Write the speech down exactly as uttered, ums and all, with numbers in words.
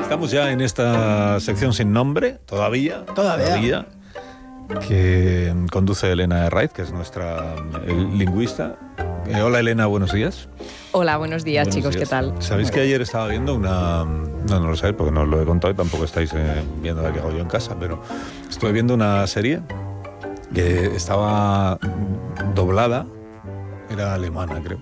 Estamos ya en esta sección sin nombre, todavía, Todavía. todavía, que conduce Elena Herraiz, que es nuestra eh, lingüista. Eh, hola Elena, buenos días. Hola, buenos días, Buenos chicos, días. ¿qué tal? ¿Sabéis que ayer estaba viendo una... No, no lo sabéis porque no os lo he contado y tampoco estáis eh, viendo la que hago yo en casa, pero estuve viendo una serie que estaba doblada, era alemana creo,